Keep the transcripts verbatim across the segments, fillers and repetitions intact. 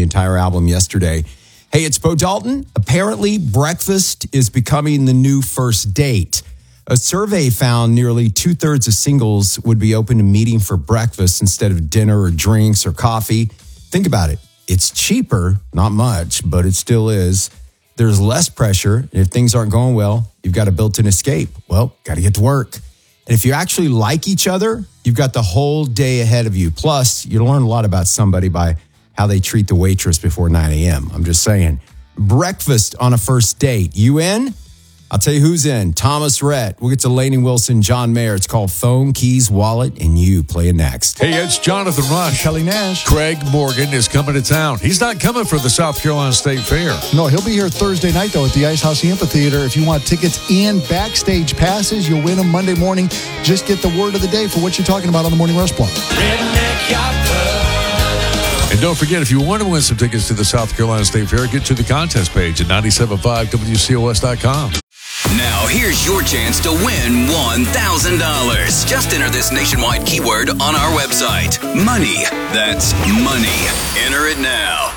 entire album yesterday. Hey, it's Bo Dalton. Apparently, breakfast is becoming the new first date. A survey found nearly two-thirds of singles would be open to meeting for breakfast instead of dinner or drinks or coffee. Think about it. It's cheaper, not much, but it still is. There's less pressure. And if things aren't going well, you've got a built-in escape. Well, got to get to work. And if you actually like each other, you've got the whole day ahead of you. Plus, you'll learn a lot about somebody by how they treat the waitress before nine a.m. I'm just saying. Breakfast on a first date. You in? I'll tell you who's in. Thomas Rhett. We'll get to Lainey Wilson, John Mayer. It's called Phone, Keys, Wallet, and You. Playing next. Hey, it's Jonathan Rush. Kelly Nash. Craig Morgan is coming to town. He's not coming for the South Carolina State Fair. No, he'll be here Thursday night, though, at the Ice House Amphitheater. If you want tickets and backstage passes, you'll win them Monday morning. Just get the word of the day for what you're talking about on the Morning Rush Block. Redneck Yacht Club. And don't forget, if you want to win some tickets to the South Carolina State Fair, get to the contest page at nine seven five W C O S dot com. Now, here's your chance to win one thousand dollars. Just enter this nationwide keyword on our website. Money. That's money. Enter it now.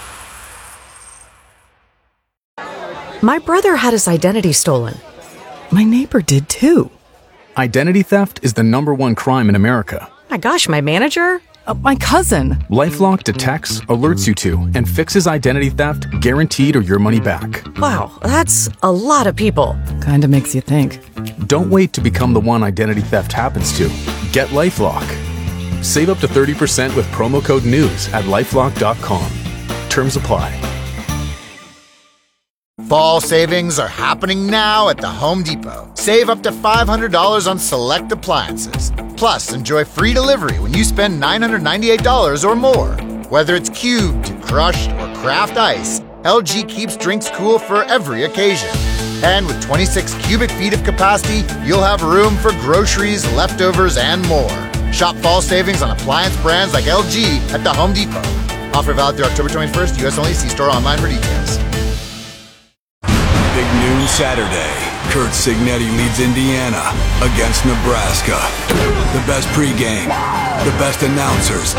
My brother had his identity stolen. My neighbor did too. Identity theft is the number one crime in America. My gosh, my manager? Uh, my cousin. LifeLock detects, alerts you to, and fixes identity theft guaranteed or your money back. Wow, that's a lot of people. Kinda makes you think. Don't wait to become the one identity theft happens to. Get LifeLock. Save up to thirty percent with promo code NEWS at lifelock dot com. Terms apply. Fall savings are happening now at the Home Depot. Save up to five hundred dollars on select appliances. Plus, enjoy free delivery when you spend nine hundred ninety-eight dollars or more. Whether it's cubed, crushed, or craft ice, L G keeps drinks cool for every occasion. And with twenty-six cubic feet of capacity, you'll have room for groceries, leftovers, and more. Shop fall savings on appliance brands like L G at the Home Depot. Offer valid through October twenty-first, U S only. See store online for details. Big noon Saturday. Kurt Signetti leads Indiana against Nebraska. The best pregame, the best announcers.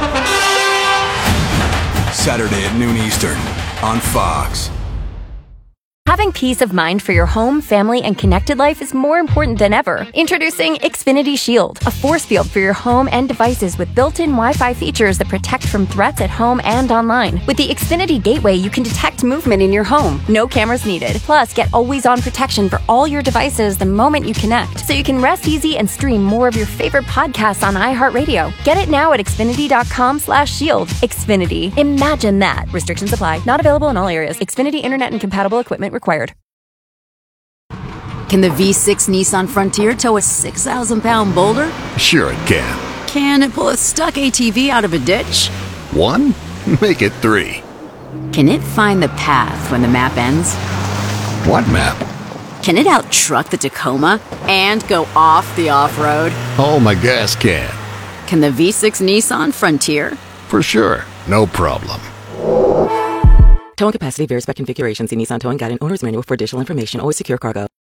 Saturday at noon Eastern on Fox. Having peace of mind for your home, family, and connected life is more important than ever. Introducing Xfinity Shield, a force field for your home and devices with built-in Wi-Fi features that protect from threats at home and online. With the Xfinity Gateway, you can detect movement in your home. No cameras needed. Plus, get always-on protection for all your devices the moment you connect, so you can rest easy and stream more of your favorite podcasts on iHeartRadio. Get it now at xfinity dot com slash shield. Xfinity. Imagine that. Restrictions apply. Not available in all areas. Xfinity Internet and compatible equipment required. Can the V six Nissan Frontier tow a six thousand pound boulder? Sure it can. Can it pull a stuck A T V out of a ditch? One? Make it three. Can it find the path when the map ends? What map? Can it out-truck the Tacoma and go off the off-road? Oh, my gas can. Can the V six Nissan Frontier? For sure. No problem. Towing capacity varies by configuration. See Nissan Towing Guide and Owner's Manual for additional information. Always secure cargo.